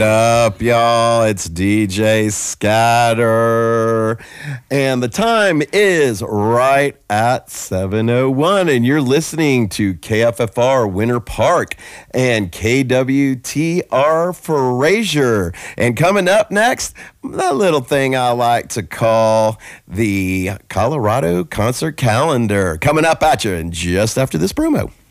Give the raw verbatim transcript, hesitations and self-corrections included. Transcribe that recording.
up, y'all? It's D J Scatter. And the time is right at seven oh one. And you're listening to K F F R Winter Park and K W T R Fraser. And coming up next, that little thing I like to call the Colorado Concert Calendar. Coming up at you in just after this promo.